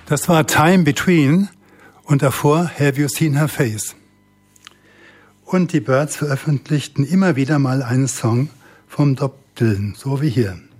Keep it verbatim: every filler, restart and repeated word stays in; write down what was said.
Das war Time Between und davor Have You Seen Her Face. Und die Byrds veröffentlichten immer wieder mal einen Song vom Bob Dylan, so wie hier.